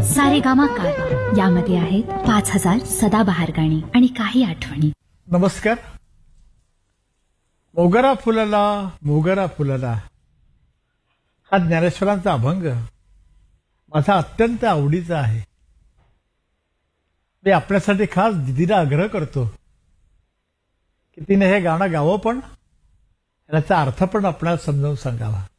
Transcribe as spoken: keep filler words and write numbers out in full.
सारेगामा कारवा यामध्ये आहेत पाच हजार सदाबहार गाणी आणि काही आठवणी. नमस्कार. मोगरा फुलला मोगरा फुलला हा ज्ञानेश्वरांचा अभंग माझा अत्यंत आवडीचा आहे. मी आपल्यासाठी खास दिदीला आग्रह करतो की तिने हे गाणं गावं, पण याचा अर्थ पण आपल्याला समजावून सांगावा.